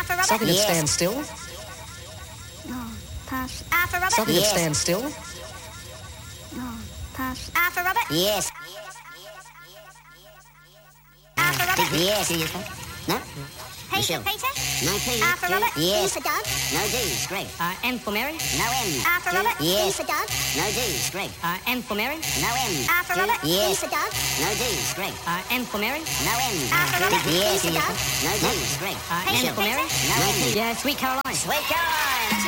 for Robert. Something that Yes. stands still. No, pass. R for Robert. Something Yes. that stands still. No, pass. R for Robert. Yes. R for Robert. Yes. No? P Michelle. for Peter. No P. R for Robert. Yes. D for Doug. No D. Greg. M for Mary. No M. R for Robert. D Yes. for Doug. No D. Greg. M for Mary. No M. R for Robert. D Yes. for Doug. No D. Greg. M for Mary. No M. R for Robert. D Yes. for Doug. No D. Greg. M for Mary. No M. Yeah, Sweet Caroline. Sweet Caroline.